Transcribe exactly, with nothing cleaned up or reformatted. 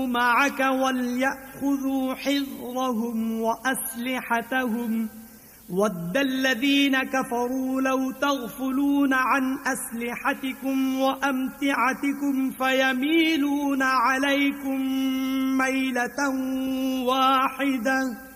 معك وليأخذوا حذرهم وأسلحتهم ود الذين كفروا لو تغفلون عن أسلحتكم وأمتعتكم فيميلون عليكم ميلة واحدة